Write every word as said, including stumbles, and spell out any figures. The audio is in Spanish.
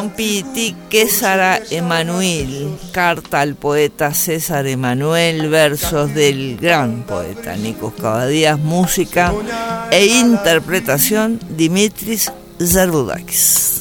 Piti César Emanuel, carta al poeta César Emanuel, versos del gran poeta Nikos Kavadías, música e interpretación Dimitris Zarboudakis.